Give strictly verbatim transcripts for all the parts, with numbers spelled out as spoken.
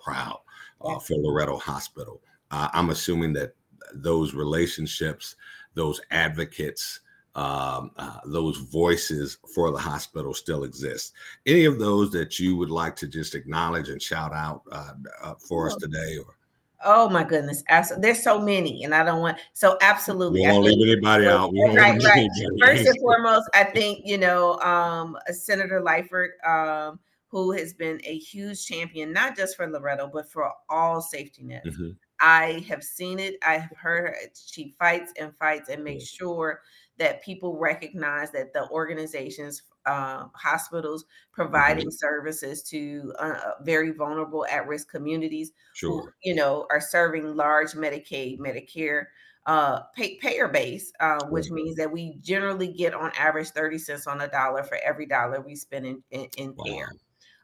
proud uh, Yeah. for Loretto Hospital. Uh, I'm assuming that those relationships, those advocates, um, uh, those voices for the hospital still exist. Any of those that you would like to just acknowledge and shout out uh, uh, for us today? Or Oh my goodness. Absolutely. There's so many, and I don't want, so absolutely. we I won't think, leave anybody out. We won't right, leave right. anybody First and foremost, I think, you know, um, Senator Lightford, um, who has been a huge champion, not just for Loretto, but for all safety nets. Mm-hmm. I have seen it. I have heard her. She fights and fights and makes Yeah. sure that people recognize that the organizations, uh, hospitals providing Mm-hmm. services to uh, very vulnerable at-risk communities Sure. who, you know, are serving large Medicaid, Medicare uh, pay, payer base, uh, which Sure. means that we generally get on average thirty cents on a dollar for every dollar we spend in, in, in Wow. care.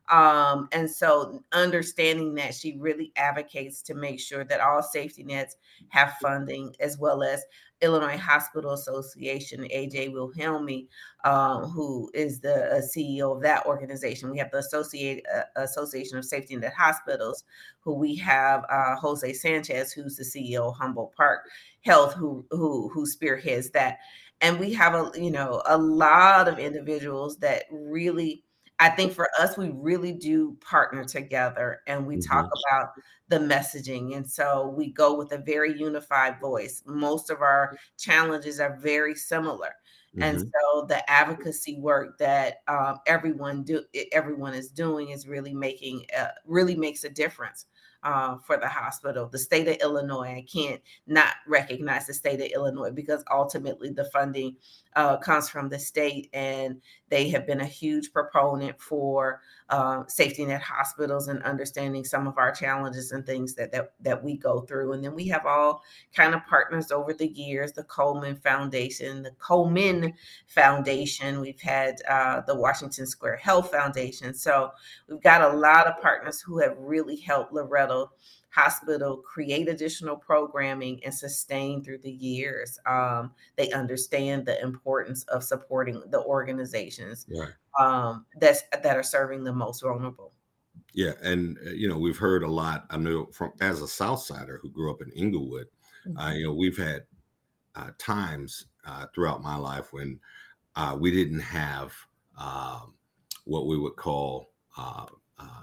Um, and so understanding that, she really advocates to make sure that all safety nets have funding, as well as Illinois Hospital Association, A J Wilhelmi, um, who is the uh, C E O of that organization. We have the Associate, uh, Association of Safety Net Hospitals, who we have uh, Jose Sanchez, who's the C E O of Humboldt Park Health, who who who spearheads that. And we have a you know a lot of individuals that really, I think for us, we really do partner together, and we Mm-hmm. talk about the messaging. And so we go with a very unified voice. Most of our challenges are very similar. Mm-hmm. And so the advocacy work that um, everyone do everyone is doing is really making uh, really makes a difference uh, for the hospital. The state of Illinois, I can't not recognize the state of Illinois, because ultimately the funding uh, comes from the state, and they have been a huge proponent for uh, safety net hospitals and understanding some of our challenges and things that, that that we go through. And then we have all kind of partners over the years: the Coleman Foundation, the Coleman Foundation. We've had uh, the Washington Square Health Foundation. So we've got a lot of partners who have really helped Loretto Hospital create additional programming and sustain through the years. Um, they understand the importance of supporting the organizations right. um, that's, that are serving the most vulnerable. Yeah. And, uh, you know, we've heard a lot. I know from, as a Southsider who grew up in Inglewood, mm-hmm. uh, you know, we've had uh, times uh, throughout my life when uh, we didn't have um, what we would call uh, uh,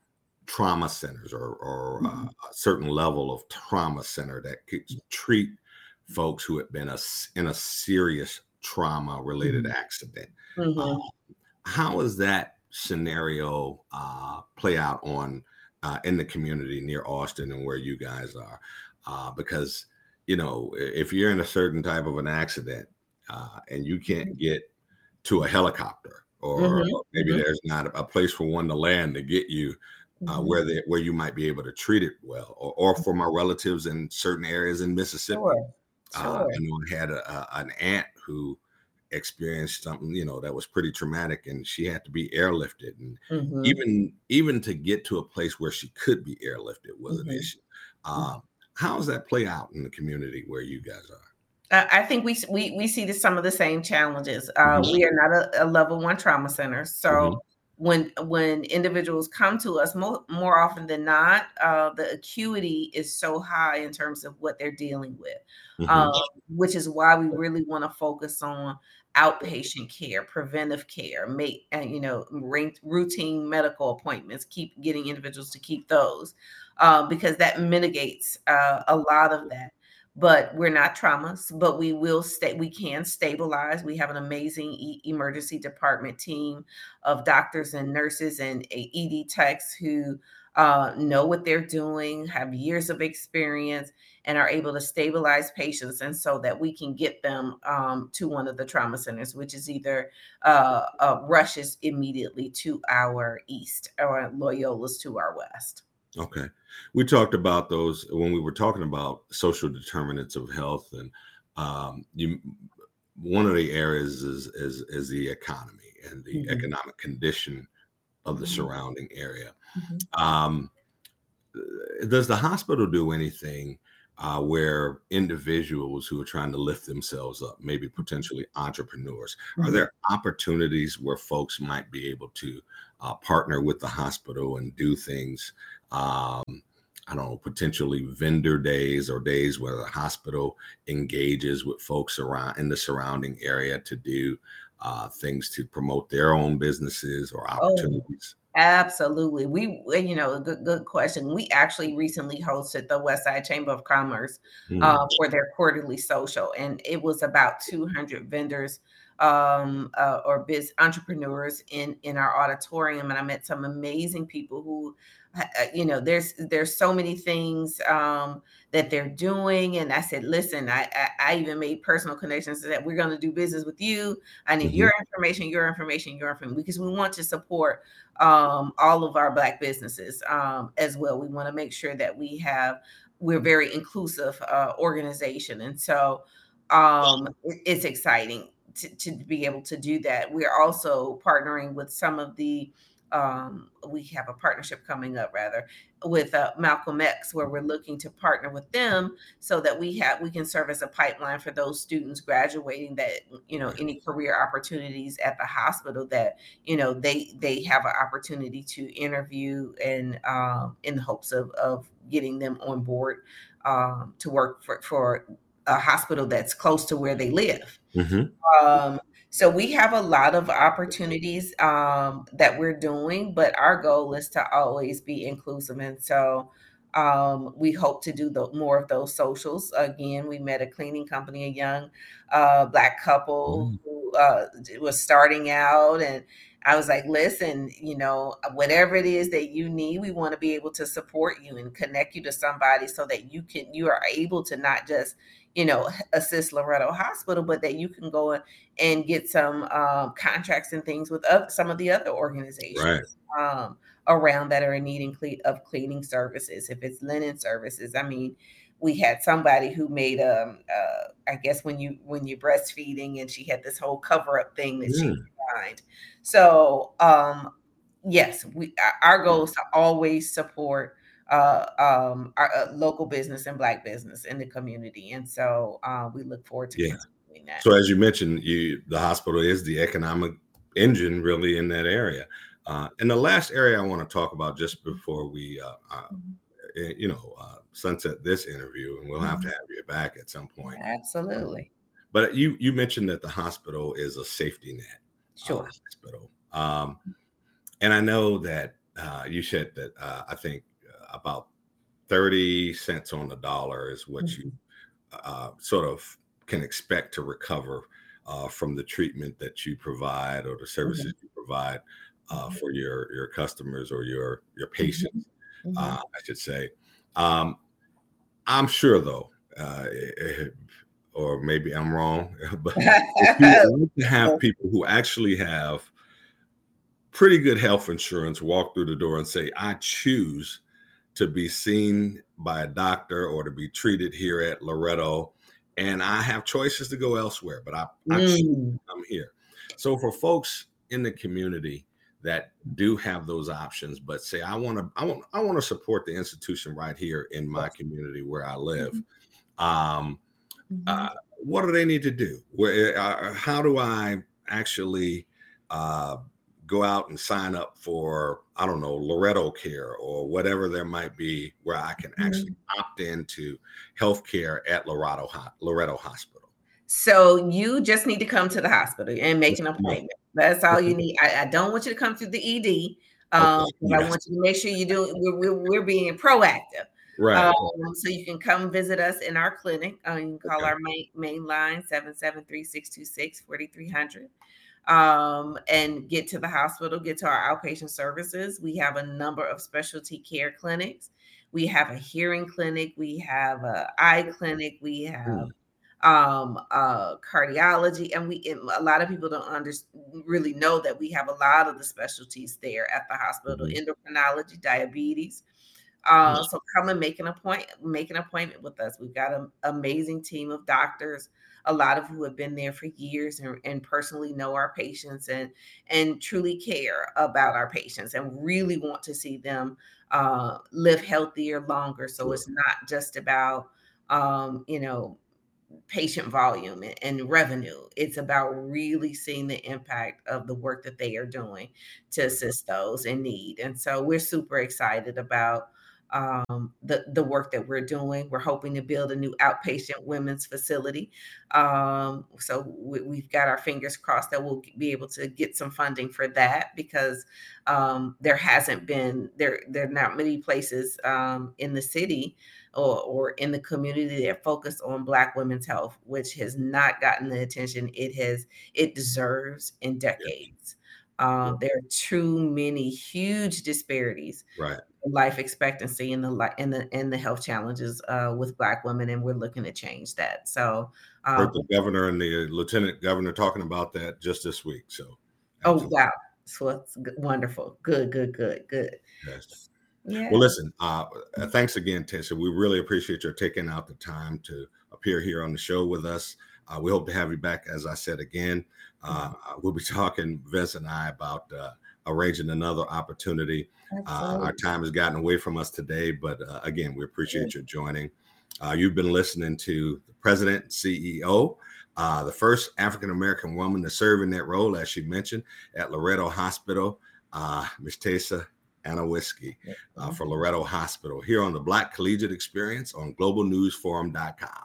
trauma centers, or, or mm-hmm. uh, a certain level of trauma center that could treat folks who had been a, in a serious trauma related mm-hmm. accident. Mm-hmm. Uh, how is that scenario uh, play out on uh, in the community near Austin and where you guys are? Uh, because, you know, if you're in a certain type of an accident uh, and you can't get to a helicopter, or, mm-hmm. or maybe mm-hmm. there's not a place for one to land to get you Uh, mm-hmm. where they, where you might be able to treat it well, or, or for my relatives in certain areas in Mississippi. Sure. Sure. Uh, I know I had a, a, an aunt who experienced something, you know, that was pretty traumatic, and she had to be airlifted. And mm-hmm. even even to get to a place where she could be airlifted was mm-hmm. an issue. Uh, mm-hmm. How does that play out in the community where you guys are? Uh, I think we we we see the, some of the same challenges. Uh, mm-hmm. We are not a, a level one trauma center, so. Mm-hmm. When when individuals come to us, more, more often than not, uh, the acuity is so high in terms of what they're dealing with, mm-hmm. um, which is why we really want to focus on outpatient care, preventive care, make and you know routine medical appointments, keep getting individuals to keep those, uh, because that mitigates uh, a lot of that. But we're not traumas, but we will stay, we can stabilize. We have an amazing e- emergency department team of doctors and nurses and E D techs who uh, know what they're doing, have years of experience, and are able to stabilize patients, and so that we can get them um, to one of the trauma centers, which is either uh, uh, rushes immediately to our east, or Loyola's to our west. Okay. We talked about those when we were talking about social determinants of health, and um, you, one of the areas is, is, is the economy and the mm-hmm. economic condition of the mm-hmm. surrounding area. Mm-hmm. Um, does the hospital do anything uh, where individuals who are trying to lift themselves up, maybe potentially entrepreneurs, mm-hmm. are there opportunities where folks might be able to uh, partner with the hospital and do things Um, I don't know, potentially vendor days or days where the hospital engages with folks around in the surrounding area to do uh, things to promote their own businesses or Oh, opportunities. absolutely. We, you know, good, good question. We actually recently hosted the West Side Chamber of Commerce Mm. uh, for their quarterly social, and it was about two hundred vendors um, uh, or biz entrepreneurs in in our auditorium, and I met some amazing people who, uh, you know, there's there's so many things um, that they're doing, and I said, listen, I I, I even made personal connections that we're going to do business with you. I need Hmm. your information, your information, your information, because we want to support um, all of our Black businesses um, as well. We want to make sure that we have, we're very inclusive uh, organization. And so um, it, it's exciting to, to be able to do that. We're also partnering with some of the, um, we have a partnership coming up rather with uh, Malcolm X, where we're looking to partner with them so that we have, we can serve as a pipeline for those students graduating that, you know, Right. any career opportunities at the hospital that, you know, they they have an opportunity to interview and um, in the hopes of of getting them on board um, to work for, for a hospital that's close to where they live. Hmm. Um, so we have a lot of opportunities um, that we're doing, but our goal is to always be inclusive. And so um, we hope to do the, more of those socials. Again, we met a cleaning company, a young uh, Black couple Mm. who uh, was starting out, and I was like, listen, you know, whatever it is that you need, we want to be able to support you and connect you to somebody so that you can, you are able to not just, you know, assist Loretto Hospital, but that you can go and get some um, contracts and things with other, some of the other Right. organizations um, around that are in need cle- of cleaning services. If it's linen services, I mean, we had somebody who made um uh, I guess when you when you're breastfeeding, and she had this whole cover up thing that she Mm. designed. So um, yes, we our goal is to always support uh, um, our uh, local business and Black business in the community, and so uh, we look forward to Yeah. continuing that. So as you mentioned, you the hospital is the economic engine really in that area. Uh, and the last area I want to talk about just before we, uh, uh, Mhm. eh, you know, uh, sunset this interview, and we'll have to Mhm. have you back at some point. Absolutely. But you you mentioned that the hospital is a safety net uh, Sure. hospital, um, and I know that uh, you said that uh, I think uh, about thirty cents on the dollar is what you Mhm. uh, sort of can expect to recover uh, from the treatment that you provide or the services Mhm. you provide uh, Mhm. for your your customers or your your Mhm. patients, Mhm. uh, I should say. Um, I'm sure, though, uh, eh, or maybe I'm wrong, but if you would like to have people who actually have pretty good health insurance walk through the door and say, I choose to be seen by a doctor or to be treated here at Loretto, and I have choices to go elsewhere, but I, I choose Mm. to come here. So for folks in the community that do have those options, but say, I want to, I want, I want to support the institution right here in my Yes. community where I live. Mhm. Um, Mhm. uh, what do they need to do? Where, uh, how do I actually uh, go out and sign up for, I don't know, Loretto Care or whatever there might be where I can actually Mhm. opt into healthcare at Loretto, Ho- Loretto Hospital? So you just need to come to the hospital and make Just an come on. appointment. That's all Okay. you need. I, I don't want you to come through the E D Okay. um, because I Yes. want you to make sure you do. We're, we're, we're being proactive. Right. Um, so you can come visit us in our clinic. Uh, you can call Okay. our main main line seven seven three, six two six, four three zero zero um, and get to the hospital, get to our outpatient services. We have a number of specialty care clinics. We have a hearing clinic. We have a eye clinic. We have Hmm. um, uh, cardiology, and we and a lot of people don't under, really know that we have a lot of the specialties there at the hospital: Mhm. endocrinology, diabetes. Yeah. Uh, so come and make an appointment, make an appointment with us. We've got an amazing team of doctors, a lot of who have been there for years and, and personally know our patients and and truly care about our patients and really want to see them uh, live healthier longer. So Sure. it's not just about um, you know patient volume and, and revenue. It's about really seeing the impact of the work that they are doing to Right. assist those in need. And so we're super excited about. um, the, the work that we're doing. We're hoping to build a new outpatient women's facility. Um, so we, we've got our fingers crossed that we'll be able to get some funding for that, because um, there hasn't been, there, there are not many places um, in the city or, or in the community that focus on Black women's health, which has not gotten the attention it has, it deserves in decades. Um, there are too many huge disparities, right, in life expectancy and the li- and the and the health challenges uh, with Black women, and we're looking to change that. So, heard um, the governor and the lieutenant governor talking about that just this week. So, oh absolutely. wow, so it's g- wonderful, good, good, good, good. Yes. Yeah. Well, listen, uh, uh, thanks again, Tessa. We really appreciate your taking out the time to appear here on the show with us. Uh, we hope to have you back, as I said again. Uh, we'll be talking, Vince and I, about uh, arranging another opportunity. Uh, our time has gotten away from us today, but uh, again, we appreciate your joining. Uh, you've been listening to the President and C E O, uh, the first African-American woman to serve in that role, as she mentioned, at Loretto Hospital, uh, Miz Tessa Anowiski, uh, for Loretto Hospital, here on the Black Collegiate Experience on global news forum dot com.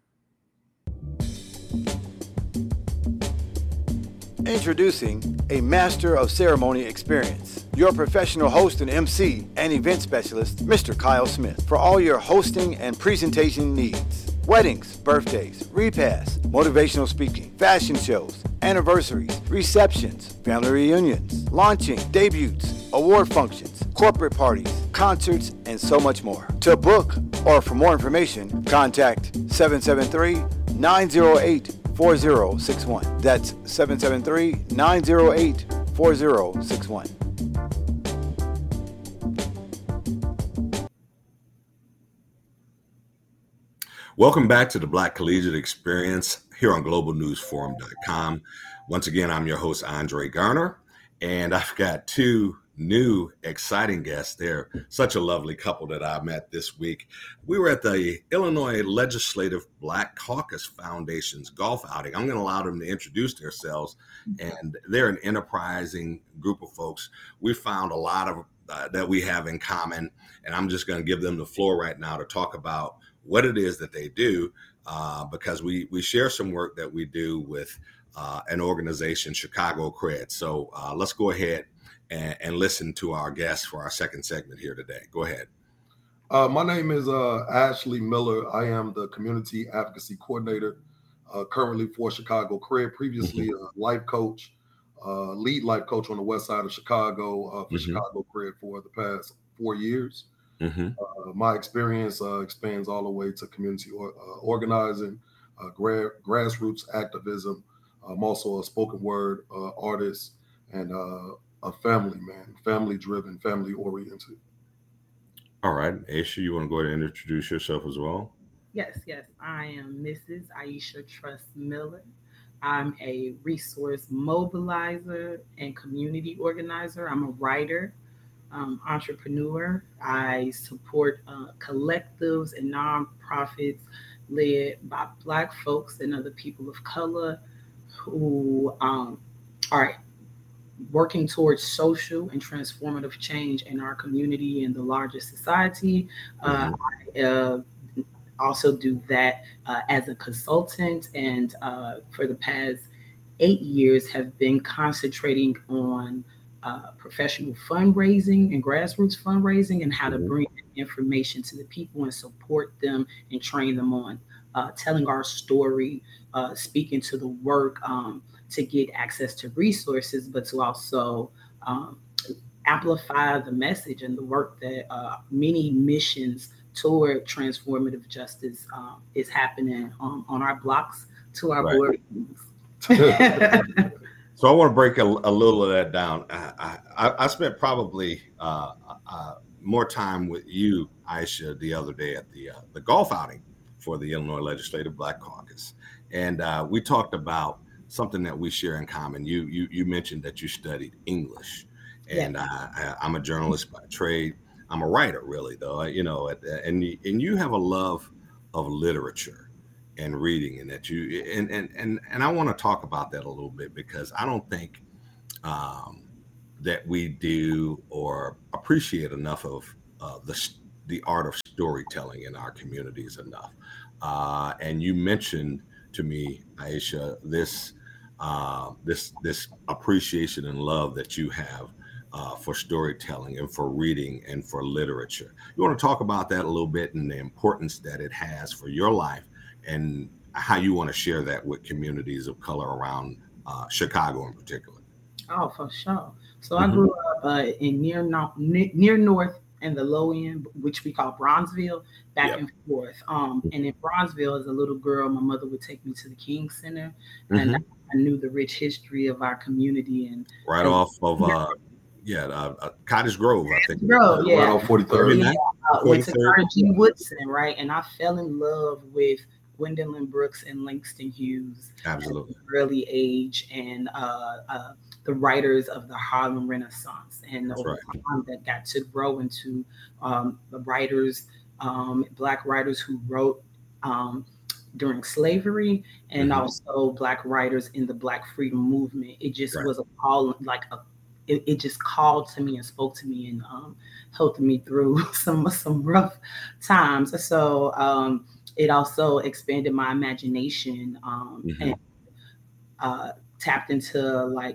Introducing a Master of Ceremony experience. Your professional host and M C and event specialist, Mister Kyle Smith, for all your hosting and presentation needs. Weddings, birthdays, repasts, motivational speaking, fashion shows, anniversaries, receptions, family reunions, launching, debuts, award functions, corporate parties, concerts, and so much more. To book or for more information, contact seven seven three, nine zero eight, four zero six one. That's seven seven three, nine zero eight, four zero six one. Welcome back to the Black Collegiate Experience here on global news forum dot com. Once again, I'm your host, Andre Garner, and I've got two new exciting guests. They're such a lovely couple that I met this week. We were at the Illinois Legislative Black Caucus Foundation's golf outing. I'm going to allow them to introduce themselves, and they're an enterprising group of folks. We found a lot of uh, that we have in common, and I'm just going to give them the floor right now to talk about what it is that they do, uh, because we we share some work that we do with uh, an organization, Chicago Cred. So uh, let's go ahead and, and listen to our guests for our second segment here today. Go ahead. Uh, my name is uh, Ashley Miller. I am the Community Advocacy Coordinator uh, currently for Chicago Cred, previously a life coach, uh, lead life coach on the west side of Chicago uh, for mm-hmm. Chicago Cred for the past four years. Mm-hmm. Uh, my experience uh, expands all the way to community or, uh, organizing, uh, gra- grassroots activism. I'm also a spoken word uh, artist and uh, a family man, family driven, family oriented. All right, Aisha, you want to go ahead and introduce yourself as well? Yes, yes. I am Missus Aisha Trust Miller. I'm a resource mobilizer and community organizer. I'm a writer. Um, entrepreneur. I support uh, collectives and nonprofits led by Black folks and other people of color who um, are working towards social and transformative change in our community and the larger society. Uh, I uh, also do that uh, as a consultant, and uh, for the past eight years have been concentrating on Uh, professional fundraising and grassroots fundraising and how to bring information to the people and support them and train them on uh, telling our story, uh, speaking to the work um, to get access to resources, but to also um, amplify the message and the work that uh, many missions toward transformative justice um, is happening on, on our blocks to our right. board. So I want to break a, a little of that down. I, I, I spent probably uh, uh, more time with you, Aisha, the other day at the uh, the golf outing for the Illinois Legislative Black Caucus, and uh, we talked about something that we share in common. You you you mentioned that you studied English, and yeah. I, I'm a journalist by trade. I'm a writer, really, though. You know, and and you have a love of literature and reading, and that you and and and and I want to talk about that a little bit, because I don't think um, that we do or appreciate enough of uh, the the art of storytelling in our communities enough. Uh, and you mentioned to me, Aisha, this uh, this this appreciation and love that you have uh, for storytelling and for reading and for literature. You want to talk about that a little bit and the importance that it has for your life and how you want to share that with communities of color around uh, Chicago in particular. Oh, for sure. So mm-hmm. I grew up uh, in near, no, near North and the low end, which we call Bronzeville, back yep. and forth. Um, and in Bronzeville, as a little girl, my mother would take me to the King Center, mm-hmm. and I, I knew the rich history of our community. And right and, off of uh, yeah, uh, uh, Cottage Grove, I think. Grove, yeah. Right off forty-third. Yeah, uh, went to Carter G. Woodson, right, and I fell in love with Gwendolyn Brooks and Langston Hughes. Absolutely. At an early age, and uh, uh, the writers of the Harlem Renaissance, and That's over right. time that got to grow into um, the writers, um, Black writers who wrote um, during slavery, and mm-hmm. also Black writers in the Black freedom movement. It just right. was a call, like a, it, it just called to me and spoke to me and um, helped me through some some rough times. So um, it also expanded my imagination um, mm-hmm. and uh, tapped into like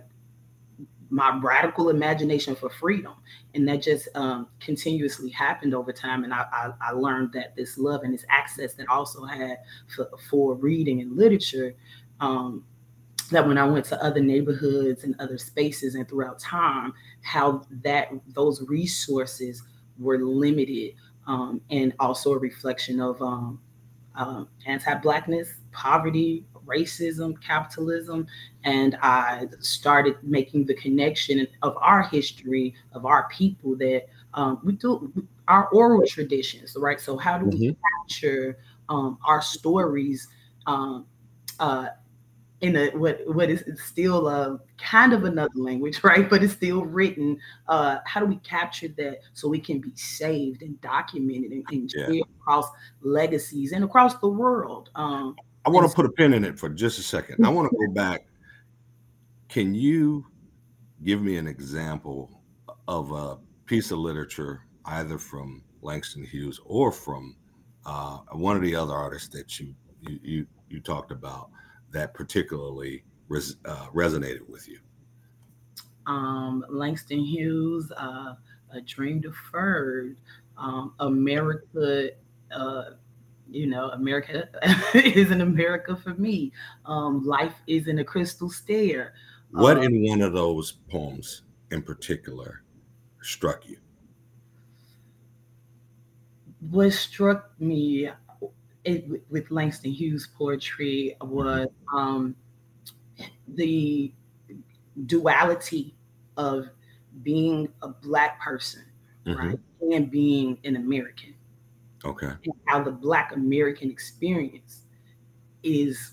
my radical imagination for freedom. And that just um, continuously happened over time. And I, I, I learned that this love and this access that I also had for, for reading and literature, um, that when I went to other neighborhoods and other spaces and throughout time, how that those resources were limited, um, and also a reflection of um, um, anti-Blackness, poverty, racism, capitalism. And I started making the connection of our history, of our people, that um, we do our oral traditions, right? So how do we mm-hmm. capture um, our stories um, uh, in a what what is still a kind of another language, right? But it's still written. Uh, how do we capture that so we can be saved and documented and, and yeah. across legacies and across the world? Um, I want to put a pin in it for just a second. I want to go back. Can you give me an example of a piece of literature, either from Langston Hughes or from uh, one of the other artists that you you you, you talked about, that particularly res, uh, resonated with you? Um, Langston Hughes, uh, A Dream Deferred, um, America. Uh, You know, America isn't America for me. Um, life isn't a crystal stair. What um, in one of those poems in particular struck you? What struck me it, with Langston Hughes' poetry was um, the duality of being a Black person, mm-hmm. right, and being an American. Okay. And how the Black American experience is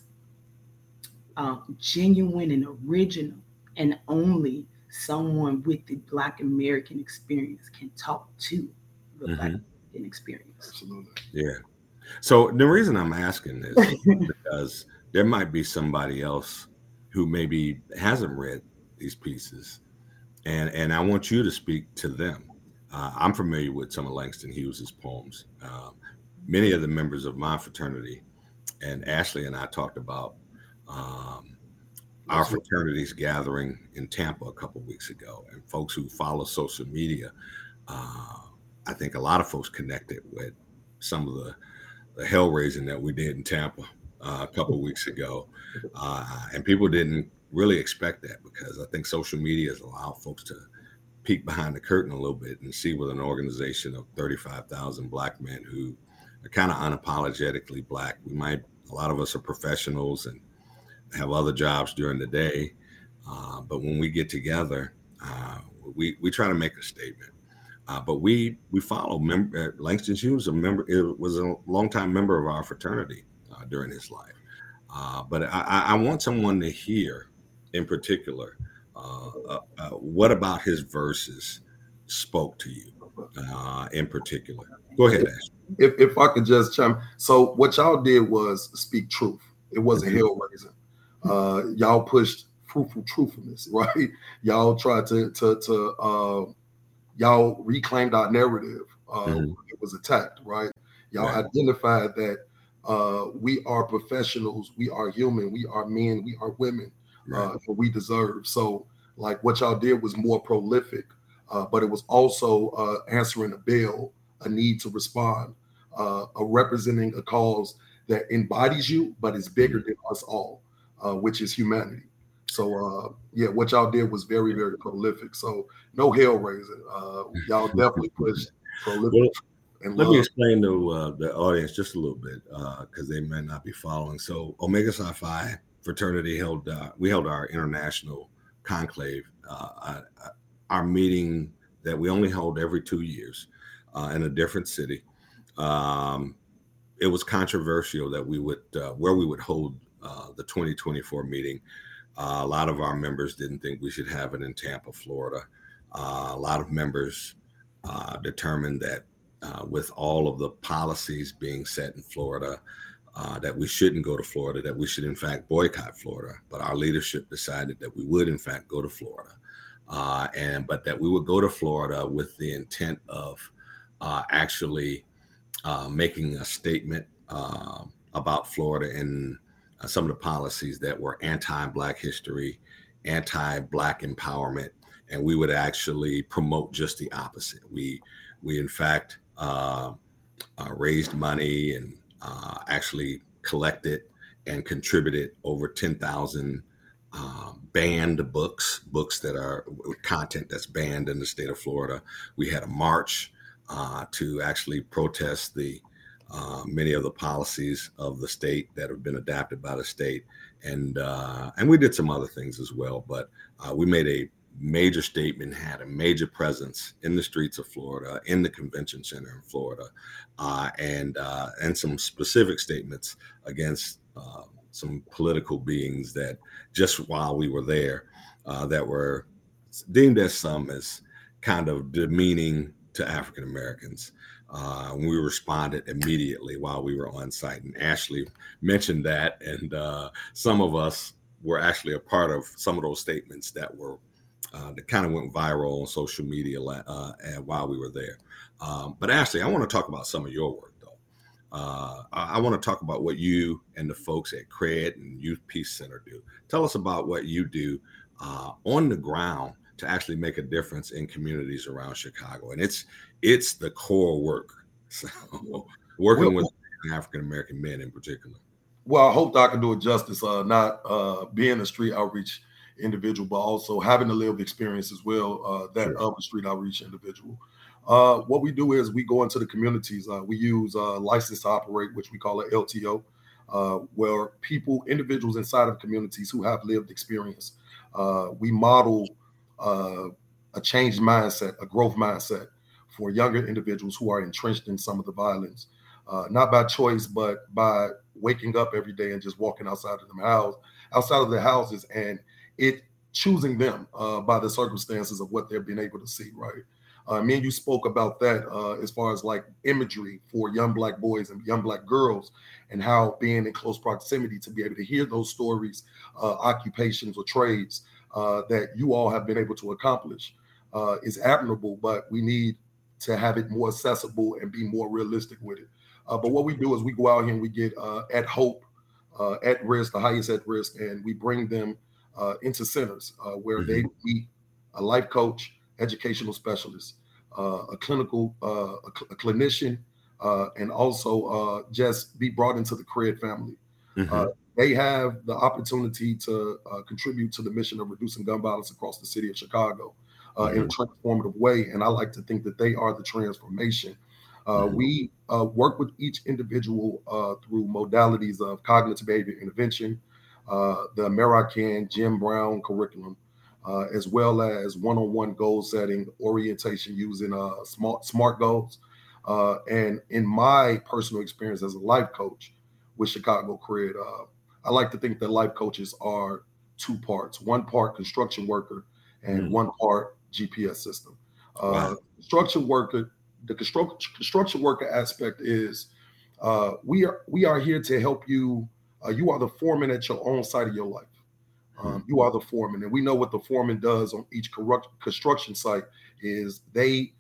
um, genuine and original, and only someone with the Black American experience can talk to the mm-hmm. Black American experience. Absolutely. Yeah. So the reason I'm asking this is because there might be somebody else who maybe hasn't read these pieces, and and I want you to speak to them. Uh, I'm familiar with some of Langston Hughes's poems. Uh, many of the members of my fraternity, and Ashley and I talked about um, our fraternity's gathering in Tampa a couple of weeks ago. And folks who follow social media, uh, I think a lot of folks connected with some of the, the hell raising that we did in Tampa uh, a couple of weeks ago. Uh, and people didn't really expect that, because I think social media has allowed folks to peek behind the curtain a little bit and see with an organization of thirty-five thousand Black men who are kind of unapologetically Black. We might, a lot of us are professionals and have other jobs during the day. Uh, but when we get together, uh, we, we try to make a statement. Uh, but we we follow member, Langston Hughes, a member, it was a longtime member of our fraternity uh, during his life. Uh, but I, I want someone to hear in particular, Uh, uh, uh, what about his verses spoke to you uh, in particular? Go ahead, Ash. If if I could just chime. So what y'all did was speak truth. It wasn't mm-hmm. hell raising. Uh, y'all pushed fruitful truthfulness, right? Y'all tried to to to uh, y'all reclaimed our narrative uh, Mm-hmm. it was attacked, right? Y'all Right. identified that uh, we are professionals, we are human, we are men, we are women, Right. uh, and we deserve. So, like what y'all did was more prolific, uh, but it was also uh, answering a bell, a need to respond, uh, a representing a cause that embodies you, but is bigger Mm-hmm. than us all, uh, which is humanity. So, uh, yeah, what y'all did was very, very prolific. So, no hell raising. Uh, y'all definitely pushed prolific Well, and let me love. explain to uh, the audience just a little bit because they may not be following. So, Omega Psi Phi fraternity held uh, we held our international conclave, uh, uh, our meeting that we only hold every two years uh, in a different city. Um, it was controversial that we would uh, where we would hold uh, the twenty twenty-four meeting. Uh, a lot of our members didn't think we should have it in Tampa, Florida. Uh, a lot of members uh, determined that uh, with all of the policies being set in Florida, uh, that we shouldn't go to Florida, that we should in fact boycott Florida. But our leadership decided that we would in fact go to Florida, uh, and but that we would go to Florida with the intent of uh, actually uh, making a statement uh, about Florida and uh, some of the policies that were anti-Black history, anti-Black empowerment, and we would actually promote just the opposite. We, we in fact uh, uh, raised money and uh, actually collected and contributed over ten thousand uh, banned books, books that are content that's banned in the state of Florida. We had a march uh, to actually protest the uh, many of the policies of the state that have been adapted by the state, and uh, and we did some other things as well. But uh, we made a major statement, had a major presence in the streets of Florida, in the convention center in Florida, uh, and uh, and some specific statements against uh, some political beings that just while we were there, uh, that were deemed as some as kind of demeaning to African Americans. Uh, we responded immediately while we were on site, and Ashley mentioned that, and uh, some of us were actually a part of some of those statements that were uh, that kind of went viral on social media uh, and while we were there. Um, but Ashley, I want to talk about some of your work, though. Uh, I, I want to talk about what you and the folks at CRED and Youth Peace Center do. Tell us about what you do uh, on the ground to actually make a difference in communities around Chicago. And it's it's the core work. So working Well, with African American men in particular. Well, I hope that I can do it justice, uh, not uh, being a street outreach individual, but also having the lived experience as well, uh, that Sure. of a street outreach individual. Uh, what we do is we go into the communities. Uh, we use uh, license to operate, which we call a L T O, uh, where people, individuals inside of communities who have lived experience, uh, we model uh, a changed mindset, a growth mindset for younger individuals who are entrenched in some of the violence, uh, not by choice, but by waking up every day and just walking outside of them house, outside of their houses, and it choosing them uh, by the circumstances of what they've been able to see, right? Uh, me and you spoke about that uh, as far as like imagery for young Black boys and young Black girls, and how being in close proximity to be able to hear those stories, uh, occupations or trades uh, that you all have been able to accomplish uh, is admirable, but we need to have it more accessible and be more realistic with it. Uh, but what we do is we go out here and we get uh, at hope, uh, at risk, the highest at risk, and we bring them uh, into centers uh, where mm-hmm. they meet a life coach, educational specialist, uh, a clinical, uh, a, cl- a clinician, uh, and also uh, just be brought into the CRED family. Mm-hmm. Uh, they have the opportunity to uh, contribute to the mission of reducing gun violence across the city of Chicago uh, mm-hmm. in a transformative way. And I like to think that they are the transformation. Uh, mm-hmm. We uh, work with each individual uh, through modalities of cognitive behavior intervention, uh, the American Jim Brown curriculum, uh, as well as one-on-one goal setting, orientation using uh, smart, SMART goals. Uh, and in my personal experience as a life coach with Chicago CRED, uh, I like to think that life coaches are two parts, one part construction worker and mm-hmm. one part G P S system. Uh, wow. Construction worker, the construction construction worker aspect is uh, we are we are here to help you. Uh, you are the foreman at your own side of your life. Um, mm-hmm. You are the foreman, and we know what the foreman does on each corrupt construction site is they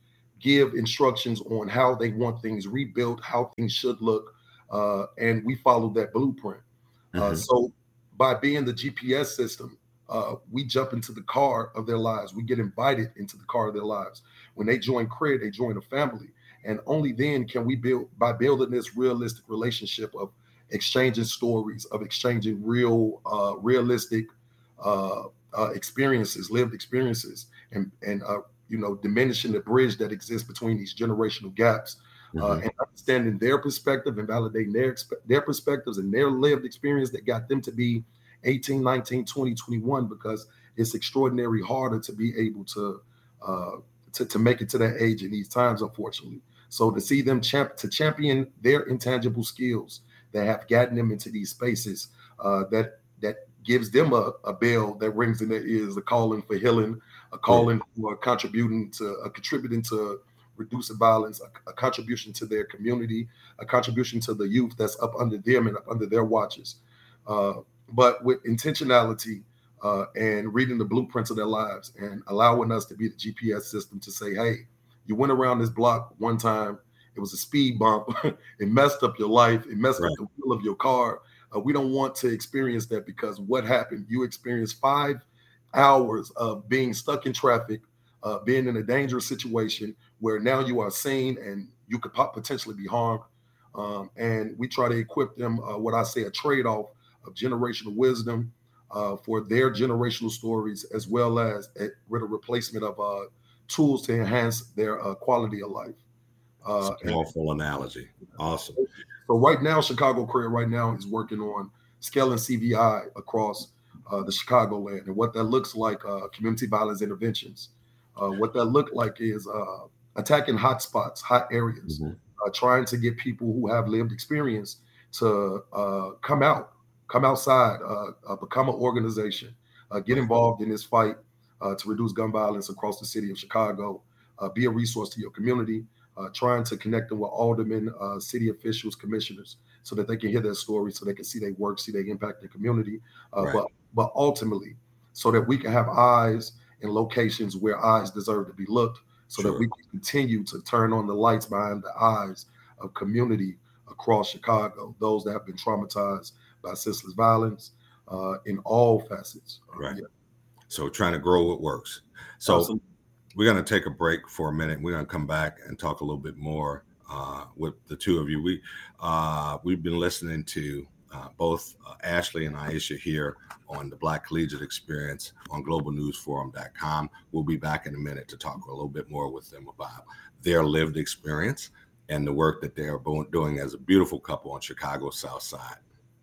give instructions on how they want things rebuilt, how things should look, uh, and we follow that blueprint. Uh, Mm-hmm. so by being the G P S system, uh, we jump into the car of their lives. We get invited into the car of their lives. When they join C R E D, they join a family. And only then can we build, by building this realistic relationship of exchanging stories, of exchanging real, uh, realistic uh, uh, experiences, lived experiences, and, and uh, you know, diminishing the bridge that exists between these generational gaps, uh, Mm-hmm. and understanding their perspective and validating their their perspectives and their lived experience that got them to be eighteen, nineteen, twenty, twenty-one, because it's extraordinarily harder to be able to uh, to, to make it to that age in these times, unfortunately. So to see them champ to champion their intangible skills that have gotten them into these spaces, uh, that that gives them a, a bell that rings in their ears, a calling for healing, a calling for contributing to, a contributing to reducing violence, a, a contribution to their community, a contribution to the youth that's up under them and up under their watches. Uh, but with intentionality uh, and reading the blueprints of their lives and allowing us to be the G P S system to say, hey, you went around this block one time, it was a speed bump, it messed up your life, it messed Right. up the wheel of your car. Uh, we don't want to experience that, because what happened? You experienced five hours of being stuck in traffic, uh, being in a dangerous situation where now you are seen and you could pot- potentially be harmed. Um, and we try to equip them, uh, what I say, a trade-off of generational wisdom uh, for their generational stories, as well as a, with a replacement of uh, tools to enhance their uh, quality of life. Uh, It's a powerful analogy. Awesome. So right now, Chicago C R E D right now is working on scaling C V I across uh, the Chicagoland, and what that looks like, uh, community violence interventions. Uh, what that look like is uh, attacking hot spots, hot areas, Mm-hmm. uh, trying to get people who have lived experience to uh, come out, come outside, uh, uh, become an organization, uh, get involved in this fight uh, to reduce gun violence across the city of Chicago, uh, be a resource to your community. Uh, trying to connect them with aldermen, uh, city officials, commissioners, so that they can hear their stories, so they can see their work, see their impact in the community. Uh, Right. But but ultimately, so that we can have eyes in locations where eyes deserve to be looked, so Sure. that we can continue to turn on the lights behind the eyes of community across Chicago, those that have been traumatized by senseless violence uh, in all facets. Uh, Right. yeah. So trying to grow what works. So Absolutely. we're going to take a break for a minute. We're going to come back and talk a little bit more uh, with the two of you. We, uh, we've been listening to uh, both uh, Ashley and Aisha here on the Black Collegiate Experience on global news forum dot com. We'll be back in a minute to talk a little bit more with them about their lived experience and the work that they are bo- doing as a beautiful couple on Chicago's South Side.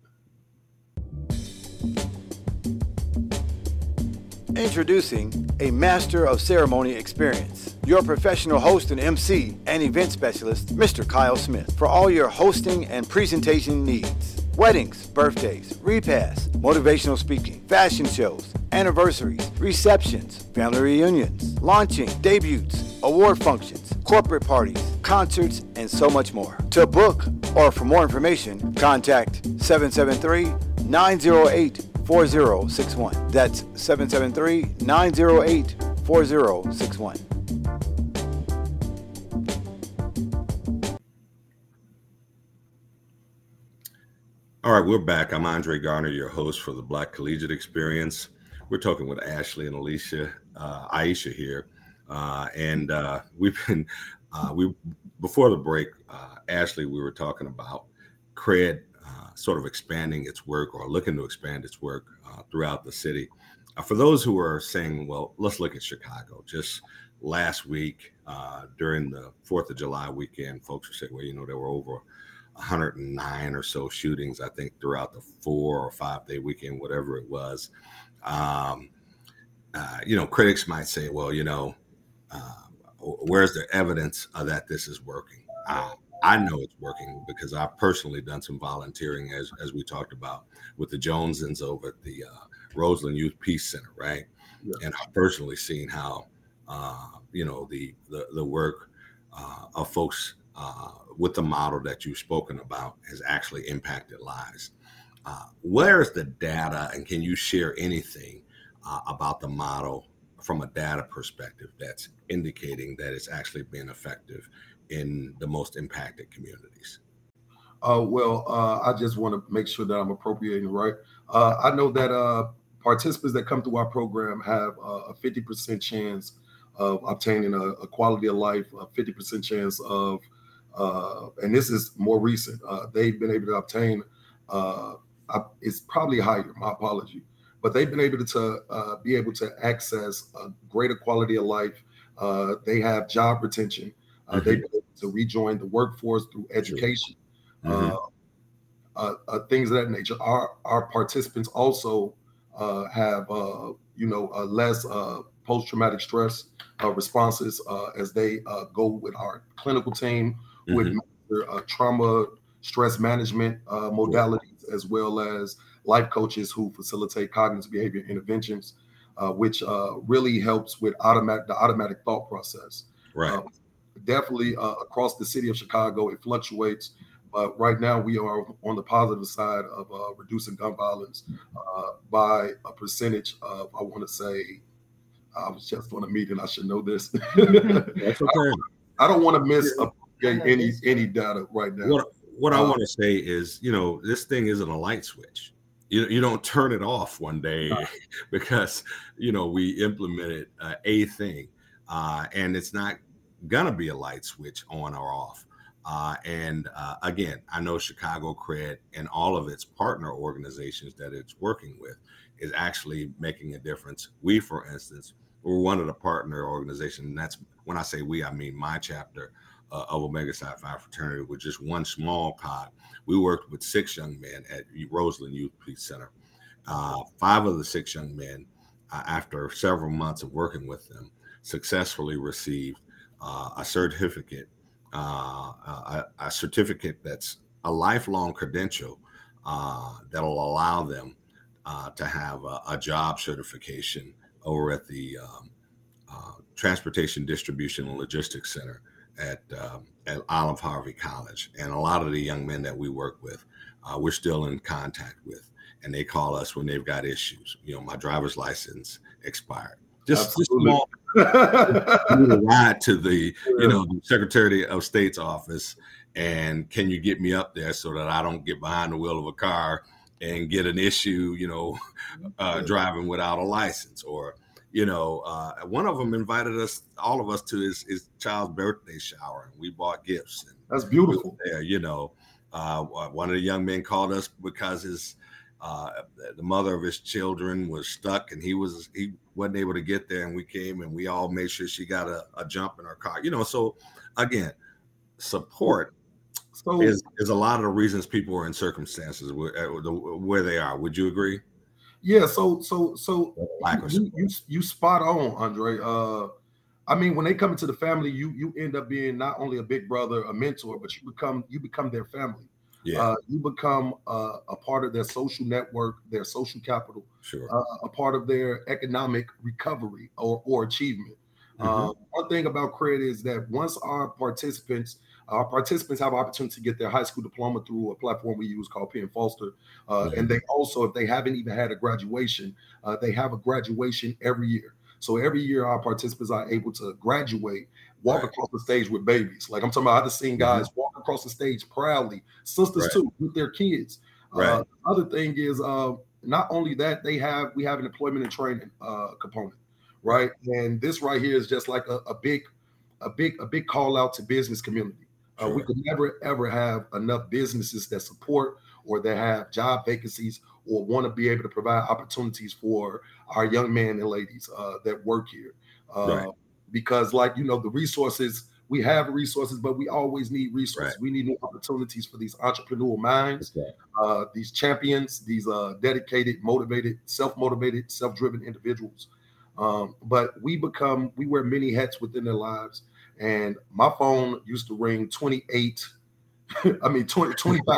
Introducing a Master of Ceremony Experience. Your professional host and M C and event specialist, Mister Kyle Smith, for all your hosting and presentation needs. Weddings, birthdays, repasts, motivational speaking, fashion shows, anniversaries, receptions, family reunions, launching, debuts, award functions, corporate parties, concerts, and so much more. To book or for more information, contact seven seven three, nine zero eight, four zero six one. That's seven seven three, nine zero eight, four zero six one. All right, we're back. I'm Andre Garner, your host for the Black Collegiate Experience. We're talking with Ashley and Alicia, uh, Aisha here, uh, and uh, we've been uh, we before the break. Uh, Ashley, we were talking about C R E D uh, sort of expanding its work or looking to expand its work uh, throughout the city. Uh, for those who are saying, "Well, let's look at Chicago," just last week uh, during the Fourth of July weekend, folks were saying, "Well, you know, there were over one hundred nine or so shootings, I think, throughout the four or five day weekend, whatever it was." Um, uh, you know, critics might say, well, you know, uh, where's the evidence of that this is working? Uh, I know it's working because I've personally done some volunteering, as as we talked about, with the Jonesens over at the uh, Roseland Youth Peace Center, right? Yeah. And I've personally seen how, uh, you know, the the, the work uh, of folks uh, with the model that you've spoken about has actually impacted lives. Uh, where is the data, and can you share anything uh, about the model from a data perspective that's indicating that it's actually been effective in the most impacted communities? Uh, well, uh, I just want to make sure that I'm appropriating right. Uh, I know that uh, participants that come through our program have uh, a fifty percent chance of obtaining a, a quality of life, a fifty percent chance of, uh, and this is more recent, uh, they've been able to obtain, uh, it's probably higher, my apology, but they've been able to uh, be able to access a greater quality of life. Uh, they have job retention. Uh, mm-hmm. They've been able to rejoin the workforce through education. Mm-hmm. uh, uh, uh, things of that nature. Our our participants also uh, have uh, you know uh, less uh, post-traumatic stress uh, responses uh, as they uh, go with our clinical team mm-hmm. with uh, trauma stress management uh, modalities, as well as life coaches who facilitate cognitive behavior interventions, uh, which uh, really helps with automatic the automatic thought process. Right. Uh, definitely uh, across the city of Chicago, it fluctuates. But right now, we are on the positive side of uh, reducing gun violence uh, by a percentage of, I want to say, I was just on a meeting. I should know this. That's okay. I don't want to miss any any data right now. What, what uh, I want to say is, you know, this thing isn't a light switch. You you don't turn it off one day uh, because, you know, we implemented uh, a thing, uh, and it's not gonna be a light switch on or off. Uh, and uh, again, I know Chicago Cred and all of its partner organizations that it's working with is actually making a difference. We, for instance, we're one of the partner organizations, and that's when I say we, I mean my chapter uh, of Omega Psi Phi Fraternity, with just one small cog. We worked with six young men at Roseland Youth Peace Center. Uh, five of the six young men, uh, after several months of working with them, successfully received uh, a certificate Uh, a, a certificate that's a lifelong credential uh, that'll allow them uh, to have a, a job certification over at the um, uh, Transportation Distribution and Logistics Center at, um, at Olive Harvey College. And a lot of the young men that we work with, uh, we're still in contact with, and they call us when they've got issues. You know, my driver's license expired. Just, just small ride to the, you know, the Secretary of State's office, and can you get me up there so that I don't get behind the wheel of a car and get an issue, you know, uh, driving without a license? Or, you know, uh, one of them invited us, all of us, to his, his child's birthday shower, and we bought gifts. And that's beautiful. We there, you know, uh, one of the young men called us because his Uh, the mother of his children was stuck, and he was he wasn't able to get there, and we came and we all made sure she got a, a jump in her car. You know, so again, support so, is is a lot of the reasons people are in circumstances where, where they are. Would you agree? Yeah. So so so you, you you spot on, Andre. Uh, I mean, when they come into the family, you you end up being not only a big brother, a mentor, but you become you become their family. Yeah, uh, you become uh, a part of their social network, their social capital, sure, uh, a part of their economic recovery or, or achievement. Mm-hmm. Uh, one thing about Cred is that once our participants, our participants have opportunity to get their high school diploma through a platform we use called Penn Foster, uh, mm-hmm. and they also, if they haven't even had a graduation, uh, they have a graduation every year. So every year, our participants are able to graduate, walk right. across the stage with babies. Like I'm talking about, I've seen guys mm-hmm. walk across the stage proudly, sisters right. too, with their kids. Right. Uh, other thing is, uh, not only that, they have we have an employment and training uh, component, right? And this right here is just like a, a big, a big, a big call out to business community. Uh, sure. We could never ever have enough businesses that support or that have job vacancies or want to be able to provide opportunities for our young men and ladies uh, that work here. Uh, right. Because like, you know, the resources, we have resources, but we always need resources. Right. We need new opportunities for these entrepreneurial minds, okay. uh, these champions, these uh, dedicated, motivated, self-motivated, self-driven individuals. Um, but we become, we wear many hats within their lives. And my phone used to ring twenty-eight I mean, twenty, twenty-five,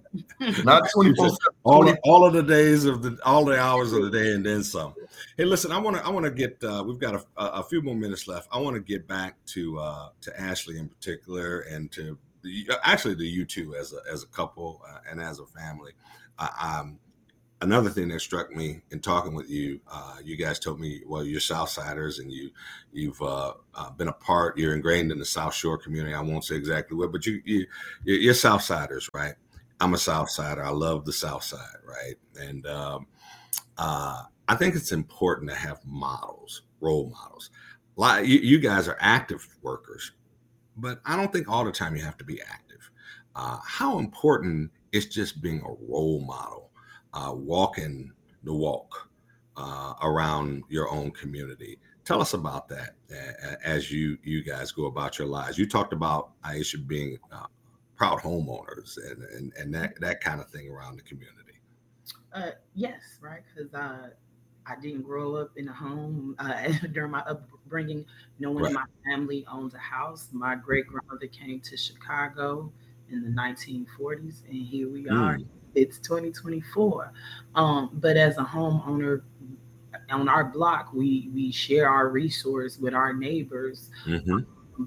not twenty-four. all, of, all of the days of the, all the hours of the day, and then some. Hey, listen, I want to, I want to get. Uh, we've got a, a few more minutes left. I want to get back to uh, to Ashley in particular, and to the, actually to you two as a as a couple uh, and as a family. Uh, um, another thing that struck me in talking with you, uh, you guys told me, well, you're Southsiders and you, you've uh, uh, been a part, you're ingrained in the South Shore community. I won't say exactly what, but you, you, you're Southsiders, right? I'm a Southsider. I love the South Side, right? And um, uh, I think it's important to have models, role models. Like you, you guys are active workers, but I don't think all the time you have to be active. Uh, how important is just being a role model, uh, walking the walk uh, around your own community? Tell us about that uh, as you you guys go about your lives. You talked about Aisha being uh, proud homeowners and, and, and that, that kind of thing around the community. Uh, yes, right, because uh, I didn't grow up in a home uh, during my upbringing. No one right. in my family owns a house. My great-grandmother came to Chicago in the nineteen forties, and here we are. Mm. It's twenty twenty-four. Um, but as a homeowner on our block, we we share our resource with our neighbors, mm-hmm. um,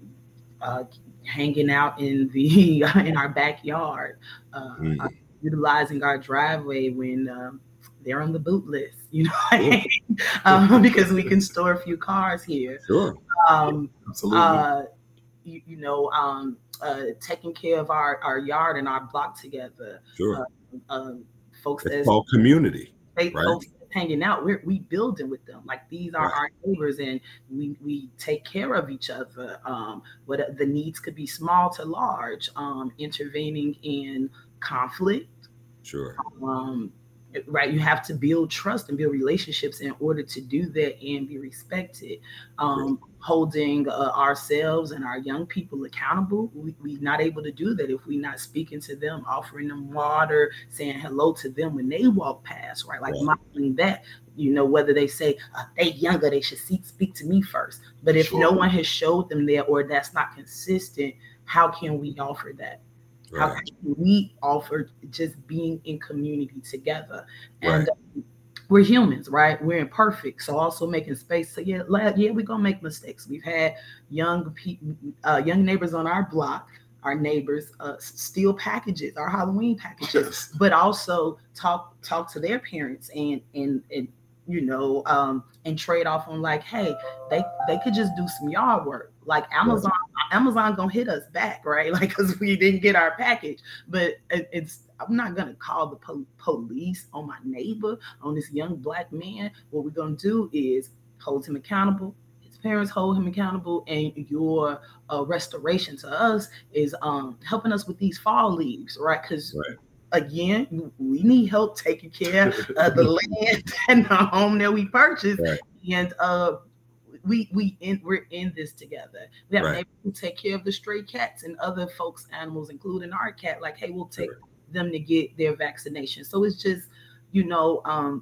uh, hanging out in the in our backyard, uh, mm. uh, utilizing our driveway when um, they're on the boot list, you know, um, because we can store a few cars here. Sure, um, absolutely. Uh, you, you know, um, uh, taking care of our, our yard and our block together. Sure. Uh, uh, folks it's as called community, they, right? Folks hanging out, we're we building with them. Like these are right. our neighbors, and we we take care of each other. Um, what the needs could be small to large. Um, intervening in conflict. Sure. Um, right. You have to build trust and build relationships in order to do that and be respected. Um, sure. Holding uh, ourselves and our young people accountable. We, we're not able to do that if we're not speaking to them, offering them water, saying hello to them when they walk past, right? Like yeah. modeling that, you know, whether they say uh, they younger, they should see, speak to me first. But if sure. no one has showed them that, or that's not consistent, how can we offer that? Right. How can we offer just being in community together? And right. uh, we're humans, right? We're imperfect. So also making space. So yeah, yeah, we're gonna make mistakes. We've had young people, uh, young neighbors on our block, our neighbors uh, steal packages, our Halloween packages, but also talk talk to their parents and and and you know um, and trade off on like, hey, they they could just do some yard work. Like Amazon, right. Amazon gonna hit us back, right? Like because we didn't get our package, but it, it's. I'm not going to call the po- police on my neighbor, on this young black man. What we're going to do is hold him accountable. His parents hold him accountable. And your uh, restoration to us is um, helping us with these fall leaves, right? Because, right. again, we need help taking care of the land and the home that we purchased. Right. And uh, we, we in, we're in this together. We have right. neighbors who take care of the stray cats and other folks' animals, including our cat. Like, hey, we'll take... Right. them to get their vaccination. So it's just, you know, um,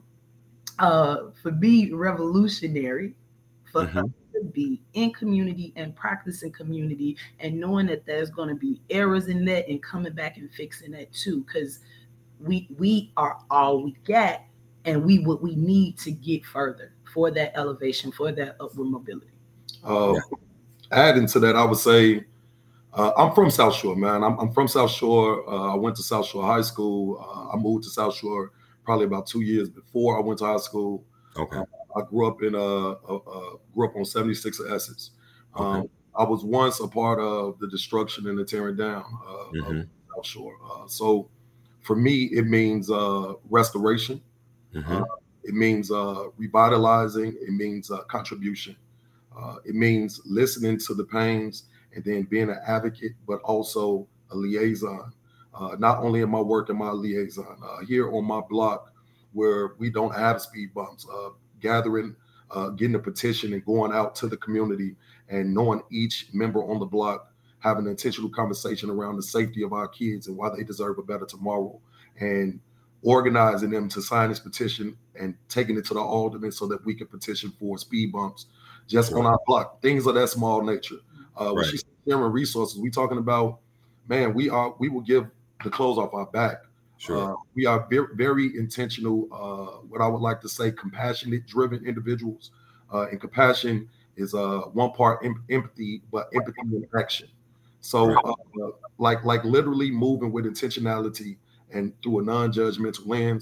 uh, for me, revolutionary for mm-hmm. us to be in community and practicing community and knowing that there's going to be errors in that and coming back and fixing that too. Because we we are all we got, and we what we need to get further for that elevation, for that upward mobility. Uh, yeah. Adding to that, I would say, Uh, I'm from South Shore, man. I'm, I'm from South Shore. Uh, I went to South Shore High School. Uh, I moved to South Shore probably about two years before I went to high school. Okay. Uh, I grew up in uh, uh, uh grew up on seventy-six Essex. Um, okay. I was once a part of the destruction and the tearing down uh, mm-hmm. of South Shore. Uh, so for me, it means uh, restoration. Mm-hmm. Uh, it means uh, revitalizing. It means uh, contribution. Uh, it means listening to the pains, and then being an advocate, but also a liaison. Uh, not only in my work and my liaison, uh, here on my block where we don't have speed bumps, uh, gathering, uh, getting a petition and going out to the community and knowing each member on the block, having an intentional conversation around the safety of our kids and why they deserve a better tomorrow, and organizing them to sign this petition and taking it to the alderman so that we can petition for speed bumps just Sure. on our block, things of that small nature. Uh, when right. she's sharing resources, we talking about, man, we are we will give the clothes off our back. Sure. Uh, we are very, very intentional, uh, what I would like to say, compassionate, driven individuals. Uh, and compassion is uh, one part em- empathy, but empathy in action. So uh, like like literally moving with intentionality and through a non-judgmental lens.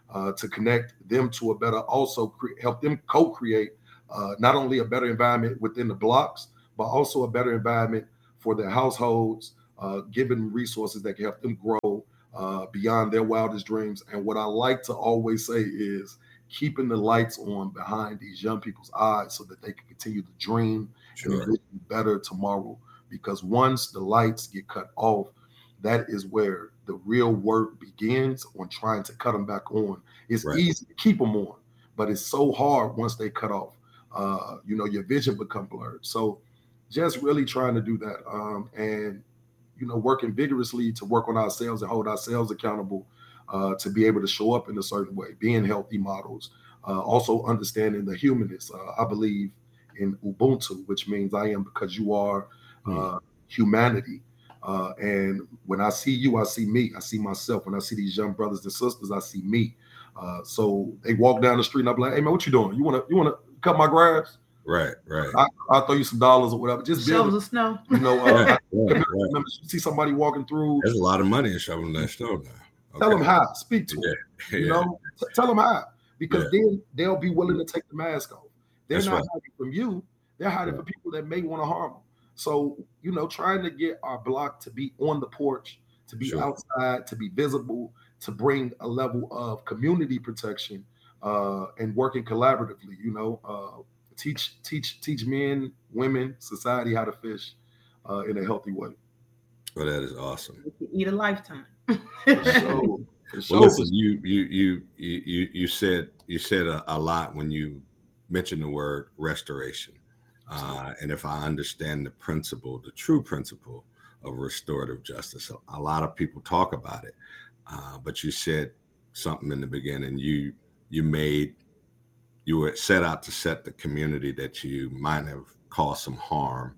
uh, to connect them to a better, also cre- help them co-create uh, not only a better environment within the blocks, but also a better environment for their households, uh, giving resources that can help them grow uh, beyond their wildest dreams. And what I like to always say is keeping the lights on behind these young people's eyes so that they can continue to dream sure. and envision better tomorrow. Because once the lights get cut off, that is where the real work begins on trying to cut them back on. It's right. easy to keep them on, but it's so hard once they cut off. Uh, you know, your vision become blurred. So just really trying to do that. Um, and, you know, working vigorously to work on ourselves and hold ourselves accountable uh, to be able to show up in a certain way, being healthy models, uh, also understanding the humanness. Uh, I believe in Ubuntu, which means I am because you are uh, mm. humanity. Uh, and when I see you, I see me. I see myself. When I see these young brothers and sisters, I see me. Uh, so they walk down the street and I'm like, hey, man, what you doing? You want to you want to cut my grass? Right, right. I, I'll throw you some dollars or whatever. Just shovels of snow. You know, uh, right, I, right, right. Remember, you see somebody walking through. There's a lot of money in shoveling that snow now. Okay. Tell them how. Speak to yeah. them. You yeah. know, T- tell them how. Because yeah. then they'll be willing to take the mask off. They're That's not right. hiding from you. They're hiding right. from people that may want to harm them. So, you know, trying to get our block to be on the porch, to be sure. outside, to be visible, to bring a level of community protection uh, and working collaboratively, you know, uh, teach, teach, teach men, women, society how to fish uh, in a healthy way. Well, that is awesome. You can eat a lifetime. For sure. For sure. Well, listen, you, you, you, you, you said, you said a, a lot when you mentioned the word restoration. Uh, and if I understand the principle, the true principle of restorative justice, a, a lot of people talk about it, uh, but you said something in the beginning. You you made you were set out to set the community that you might have caused some harm.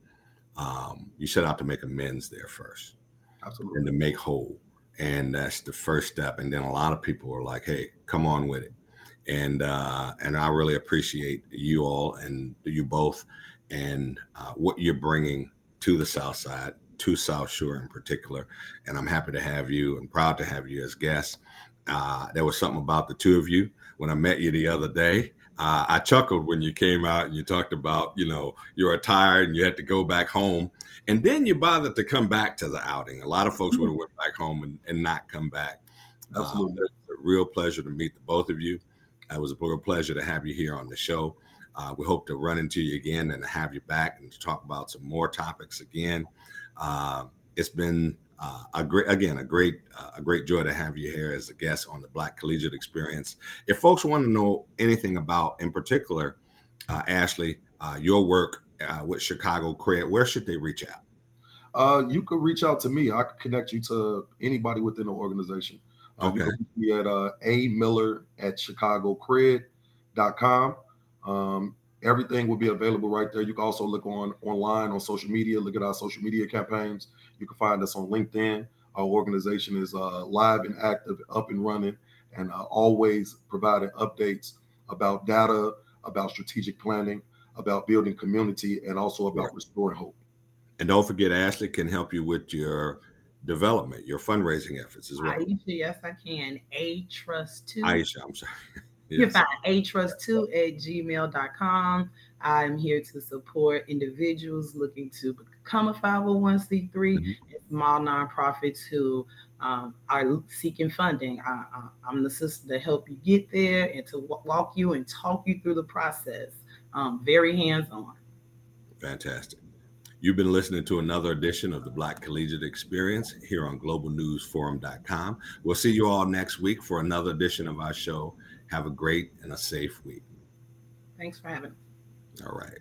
Um, you set out to make amends there first, absolutely, and to make whole, and that's the first step. And then a lot of people are like, "Hey, come on with it," and uh, and I really appreciate you all and you both. And uh, what you're bringing to the South Side, to South Shore in particular. And I'm happy to have you and proud to have you as guests. Uh, there was something about the two of you when I met you the other day. Uh, I chuckled when you came out and you talked about, you know, you were tired and you had to go back home. And then you bothered to come back to the outing. A lot of folks mm-hmm. would have went back home and, and not come back. Absolutely. Uh, it's a real pleasure to meet the both of you. It was a real pleasure to have you here on the show. Uh, we hope to run into you again and have you back and to talk about some more topics again. Uh, it's been uh, a great, again, a great, uh, a great joy to have you here as a guest on the Black Collegiate Experience. If folks want to know anything about, in particular, uh, Ashley, uh, your work uh, with Chicago Cred, where should they reach out? Uh, you could reach out to me. I could connect you to anybody within the organization. Uh, okay. You can reach me at uh, a miller at chicago cred dot com. Um, everything will be available right there. You can also look on online on social media, look at our social media campaigns. You can find us on LinkedIn. Our organization is uh, live and active, up and running, and uh, always providing updates about data, about strategic planning, about building community, and also about right. restoring hope. And don't forget, Ashley can help you with your development, your fundraising efforts as well. Aisha, yes, I can. A Trust two. Aisha, I'm sorry. Yes. You can find a trust two at gmail dot com. I'm here to support individuals looking to become a five oh one c three mm-hmm. and small nonprofits who um, are seeking funding. I, I, I'm the sister to help you get there and to w- walk you and talk you through the process. Um, very hands-on. Fantastic. You've been listening to another edition of the Black Collegiate Experience here on global news forum dot com. We'll see you all next week for another edition of our show. Have a great and a safe week. Thanks for having me. All right.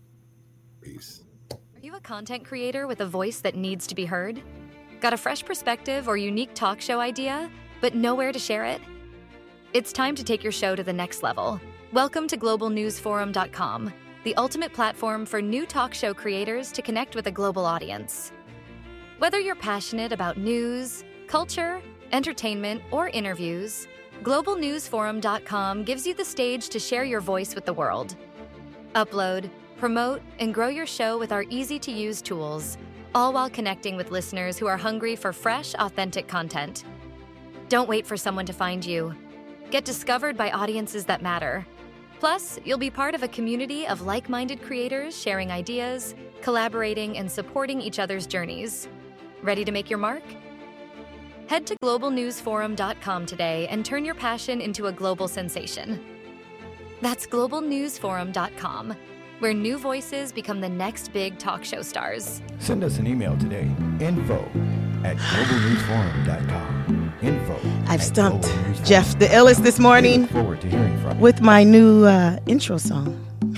Peace. Are you a content creator with a voice that needs to be heard? Got a fresh perspective or unique talk show idea, but nowhere to share it? It's time to take your show to the next level. Welcome to global news forum dot com, the ultimate platform for new talk show creators to connect with a global audience. Whether you're passionate about news, culture, entertainment, or interviews, global news forum dot com gives you the stage to share your voice with the world. Upload, promote, and grow your show with our easy-to-use tools, all while connecting with listeners who are hungry for fresh, authentic content. Don't wait for someone to find you. Get discovered by audiences that matter. Plus, you'll be part of a community of like-minded creators sharing ideas, collaborating, and supporting each other's journeys. Ready to make your mark? Head to global news forum dot com today and turn your passion into a global sensation. That's global news forum dot com, where new voices become the next big talk show stars. Send us an email today. Info at global news forum dot com. Info. I've stumped Jeff the Illest this morning forward to hearing from with my new uh, intro song.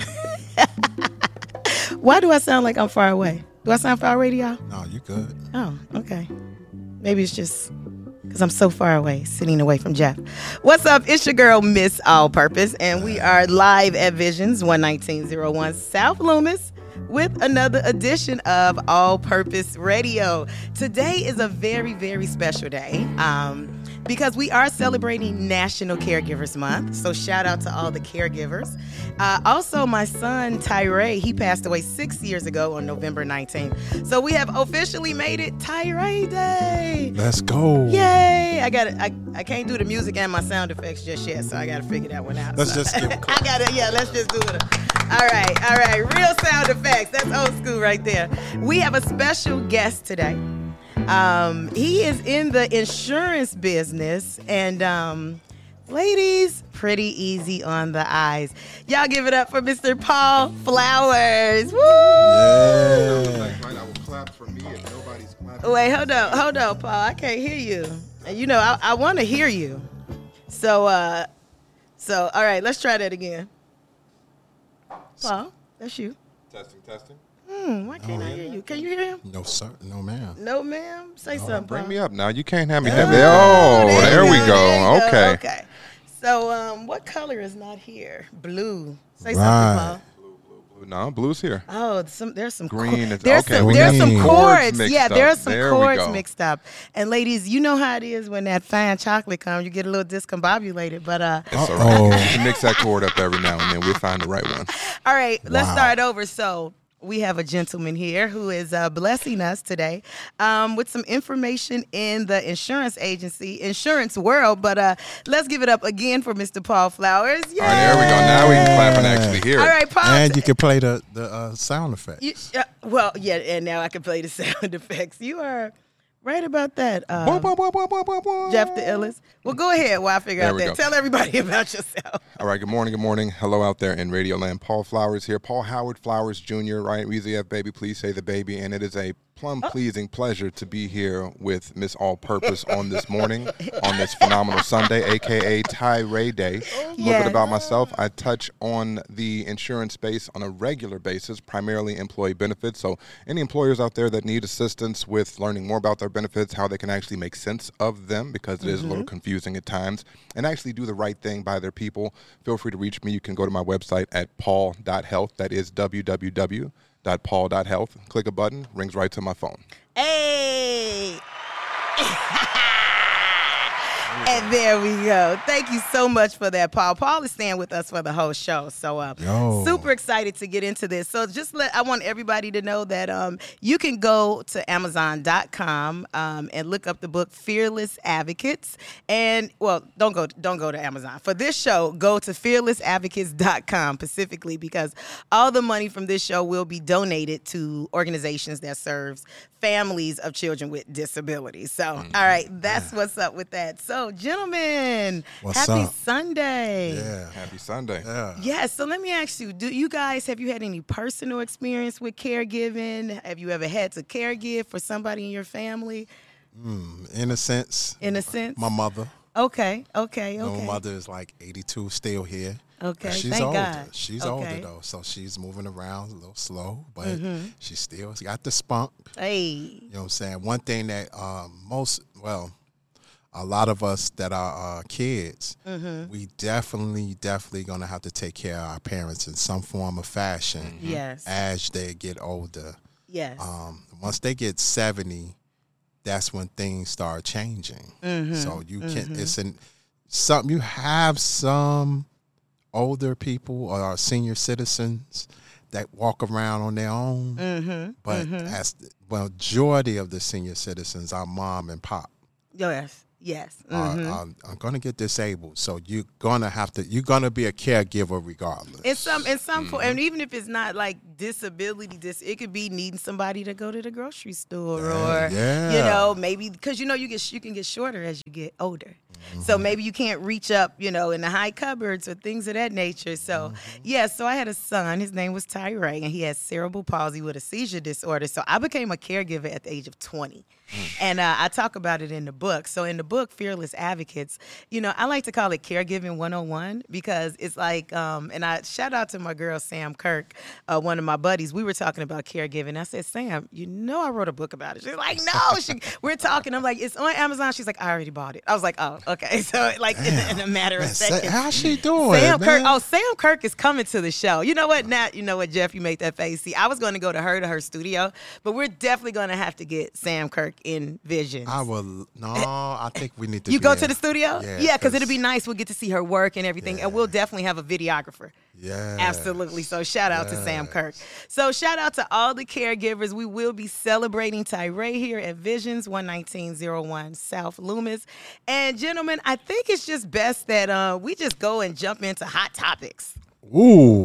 Why do I sound like I'm far away? Do I sound far away to y'all? No, you good. Oh, okay. Maybe it's just because I'm so far away, sitting away from Jeff. What's up? It's your girl, Miss All Purpose, and we are live at Visions, one nineteen oh one South Loomis, with another edition of All Purpose Radio. Today is a very, very special day um, because we are celebrating National Caregivers Month. So shout out to all the caregivers. Uh, also, my son, Tyree, he passed away six years ago on November nineteenth. So we have officially made it Tyree Day. Let's go. Yay. I got I, I can't do the music and my sound effects just yet, so I got to figure that one out. Let's so. just skip. I got to, yeah, let's just do it. All right, all right. Real sound effects. That's old school right there. We have a special guest today. Um, he is in the insurance business, and um, ladies, pretty easy on the eyes. Y'all give it up for Mister Paul Flowers. Woo! Yeah. Right, I will clap for me and nobody's clapping. Wait, hold on, hold on, Paul. I can't hear you. And you know, I, I want to hear you. So, uh, so all right, let's try that again. Paul, that's you. Testing, testing. Hmm, why can't I hear you? Can you hear him? No, sir. No, ma'am. No, ma'am. Say something. Bring Paul. me up now. You can't have me Oh, heavy. Oh, there there you we go, go. there you Okay. Okay. So, um, what color is not here? Blue. Say Right. something, Paul. No, blue's here. Oh, some there's some Green chor- is- there's okay, some we there's got some some chords. chords mixed Yeah, up. there's some There we chords go. mixed up. And ladies, you know how it is when that fine chocolate comes, you get a little discombobulated. But uh, It's all Uh-oh. right. You can mix that chord up every now and then. We'll find the right one. all right, let's Wow. start over. So we have a gentleman here who is uh, blessing us today um, with some information in the insurance agency, insurance world. But uh, let's give it up again for Mister Paul Flowers. Yay! All right, there we go. Now we can clap and actually hear All it. right, Paul. And you can play the the uh, sound effects. You, uh, well, yeah, and now I can play the sound effects. You are right about that, um, Boing, boing, boing, boing, boing, boing, boing. Jeff the Illest. Well, go ahead while I figure There out we that. go. Tell everybody about yourself. All right, good morning, good morning. Hello out there in Radio Land. Paul Flowers here. Paul Howard Flowers Junior, right? We usually have baby, please say the baby. And it is a plum pleasing pleasure to be here with Miss All Purpose on this morning, on this phenomenal Sunday, a k a. Tyree Day. A little Yes. bit about myself. I touch on the insurance space on a regular basis, primarily employee benefits. So any employers out there that need assistance with learning more about their benefits, how they can actually make sense of them, because it is a little confusing at times, and actually do the right thing by their people, feel free to reach me. You can go to my website at paul dot health. That is w w w dot paul dot health. Click a button, rings right to my phone. Hey. And there we go. Thank you so much for that, Paul. Paul is staying with us for the whole show. So uh, Yo. super excited to get into this. So just let I want everybody to know that um, you can go to amazon dot com um, and look up the book Fearless Advocates. And well, don't go don't go to Amazon. For this show, go to fearless advocates dot com specifically, because all the money from this show will be donated to organizations that serves families of children with disabilities. So, all right, that's what's up with that. So, gentlemen, What's happy up? Sunday. Yeah. Happy Sunday. Yeah. Yeah, so let me ask you, do you guys, have you had any personal experience with caregiving? Have you ever had to caregive for somebody in your family, Mm, in a sense, in a sense? my mother. Okay, okay, You know, okay. my mother is like eighty-two, still here. Okay, She's thank older. God. She's Okay. older though, so she's moving around a little slow, but Mm-hmm. she still got the spunk. Hey, You know what I'm saying? One thing that um, most, well, a lot of us that are uh, kids, Mm-hmm. we definitely, definitely gonna have to take care of our parents in some form or fashion yes, as they get older. yes. Um, once they get seventy, that's when things start changing. Mm-hmm. So you can, it's an some you have some older people or senior citizens that walk around on their own, Mm-hmm. but as the well, majority of the senior citizens are mom and pop. Yes, Yes. Uh, Mhm. I'm, I'm gonna get disabled, so you're gonna have to. You're gonna be a caregiver regardless. In some, in some, mm-hmm. and even if it's not like disability, this it could be needing somebody to go to the grocery store, Yeah, or yeah. you know, maybe because you know you get you can get shorter as you get older, Mm-hmm. so maybe you can't reach up, you know, in the high cupboards or things of that nature. So Mm-hmm. yeah, so I had a son. His name was Tyree, and he had cerebral palsy with a seizure disorder. So I became a caregiver at the age of twenty. And uh, I talk about it in the book. So in the book, Fearless Advocates, you know, I like to call it Caregiving one oh one because it's like, um, and I shout out to my girl, Sam Kirk, uh, one of my buddies. We were talking about caregiving. I said, Sam, you know I wrote a book about it. She's like, no. She, we're talking. I'm like, it's on Amazon. She's like, I already bought it. I was like, oh, okay. So like in, in a matter of Man, seconds. how's she doing, Sam man? Kirk. Oh, Sam Kirk is coming to the show. You know what, Nat? You know what, Jeff? You make that face. See, I was going to go to her to her studio, but we're definitely going to have to get Sam Kirk in Vision. I will. No, I think we need to. You be go in. to the studio? Yeah, Yeah, because it'll be nice. We'll get to see her work and everything, Yeah. and we'll definitely have a videographer. Yeah, Absolutely. So shout out to Sam Kirk. So shout out to all the caregivers. We will be celebrating Tyree here at Visions, one nineteen oh one South Loomis. And gentlemen, I think it's just best that uh, we just go and jump into hot topics. Ooh.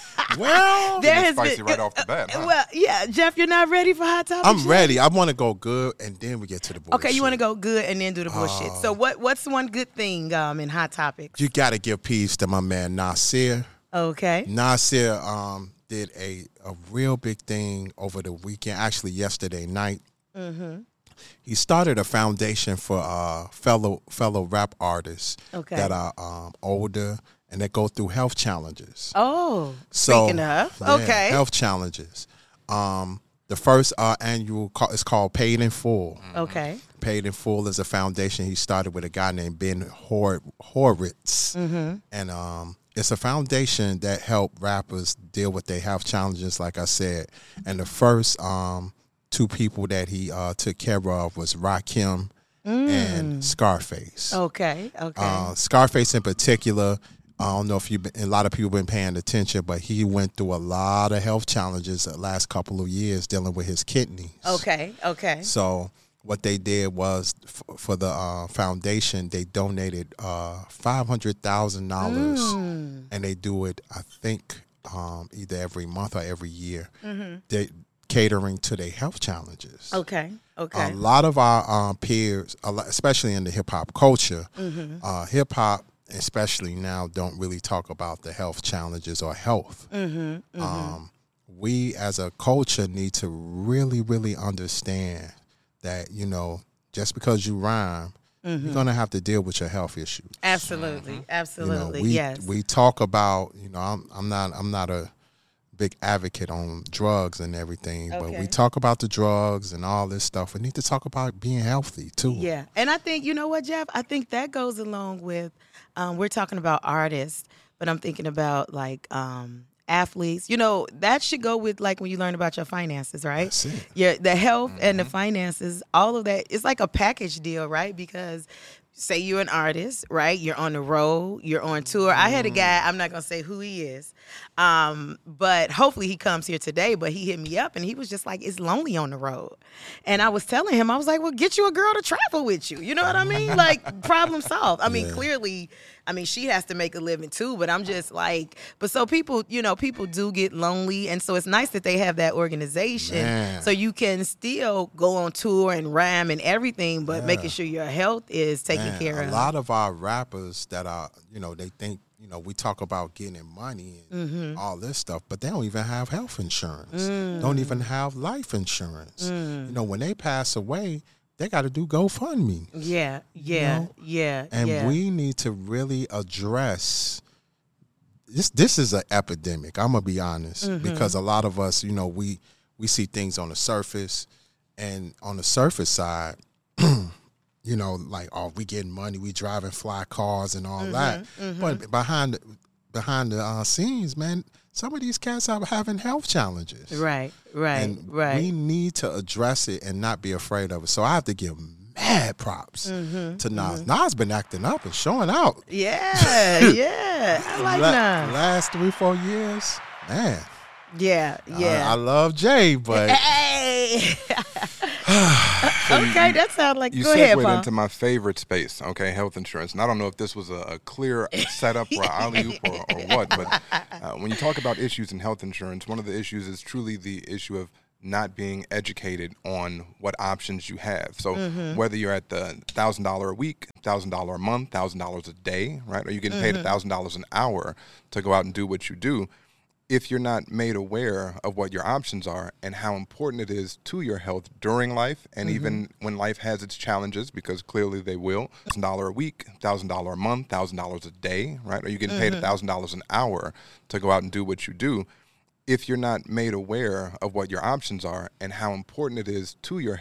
Well, There Getting has spicy been, right off the bat, huh? Well, yeah, Jeff, you're not ready for hot topics? I'm yet? ready. I want to go good, and then we get to the bullshit. Okay, you want to go good and then do the bullshit. Uh, so what? What's one good thing um, in hot topics? You got to give peace to my man Nasir. Okay. Nasir um, did a, a real big thing over the weekend, actually yesterday night. Mm-hmm. He started a foundation for uh, fellow fellow rap artists Okay. that are um, older and that go through health challenges. Oh, So, speaking of, yeah, okay. health challenges. Um, the first uh, annual call is called Paid in Full. Okay. Paid in Full is a foundation he started with a guy named Ben Hor- Horowitz. Mm-hmm. And um, it's a foundation that help rappers deal with their health challenges, like I said. And the first um, two people that he uh, took care of was Rakim Mm. and Scarface. Okay. Okay. Uh, Scarface in particular, I don't know if you a lot of people been paying attention, but he went through a lot of health challenges the last couple of years dealing with his kidneys. okay. Okay. So what they did was f- for the uh, foundation, they donated uh, five hundred thousand dollars, Mm. and they do it, I think, um, either every month or every year. Mm-hmm. They catering to their health challenges. Okay. Okay. A lot of our um, peers, a lot, especially in the hip hop culture, Mm-hmm. uh, hip hop, especially now, don't really talk about the health challenges or health. Mm-hmm. Mm-hmm. Um, we as a culture need to really, really understand that, you know, just because you rhyme, Mm-hmm. you're gonna have to deal with your health issues. Absolutely. You know, Absolutely. we yes. we talk about, you know, I'm I'm not I'm not a big advocate on drugs and everything, but Okay. we talk about the drugs and all this stuff. We need to talk about being healthy too. Yeah. And I think, you know what, Jeff? I think that goes along with, um, we're talking about artists, but I'm thinking about like um, athletes. You know, that should go with like when you learn about your finances, right? That's it. Yeah, the health and the finances, all of that, it's like a package deal, right? Because say you're an artist, right? You're on the road, you're on tour. I had a guy, I'm not going to say who he is, um, but hopefully he comes here today, but he hit me up and he was just like, it's lonely on the road. And I was telling him, I was like, well, get you a girl to travel with you. You know what I mean? Like, problem solved. I mean, Yeah. clearly, I mean, she has to make a living too, but I'm just like, but so people, you know, people do get lonely. And so it's nice that they have that organization Man. so you can still go on tour and rhyme and everything, but Yeah. making sure your health is taken Man, care a of. lot of our rappers that are, you know, they think, you know, we talk about getting money and Mm-hmm. all this stuff, but they don't even have health insurance. Mm. Don't even have life insurance. You know, when they pass away, they got to do GoFundMe. Yeah, yeah, know? yeah, And yeah. we need to really address this. This is an epidemic. I'm gonna be honest, Mm-hmm. because a lot of us, you know, we we see things on the surface, and on the surface side, you know, like, oh, we getting money, we driving fly cars and all that. Mm-hmm, But behind the, behind the uh, scenes, man, some of these cats are having health challenges. Right, right, And right. we need to address it and not be afraid of it. So I have to give mad props Mm-hmm, to Nas. Nas been acting up and showing out. yeah, yeah. I like La- that. Last three, four years, man. Yeah, I- yeah. I, love Jay, but Hey. So you- okay, you- that sounds like. You Go ahead, segued Paul. into my favorite space, okay, health insurance. And I don't know if this was a, a clear setup or alley-oop or, or what, but uh, when you talk about issues in health insurance, one of the issues is truly the issue of not being educated on what options you have. So Mhm. whether you're at the one thousand dollars a week, one thousand dollars a month, one thousand dollars a day, right, or you're getting paid Mhm. one thousand dollars an hour to go out and do what you do, if you're not made aware of what your options are and how important it is to your health during life and Mhm. even when life has its challenges, because clearly they will, one thousand dollars a week, one thousand dollars a month, one thousand dollars a day, right, or you're getting paid Mhm. one thousand dollars an hour to go out and do what you do, if you're not made aware of what your options are and how important it is to your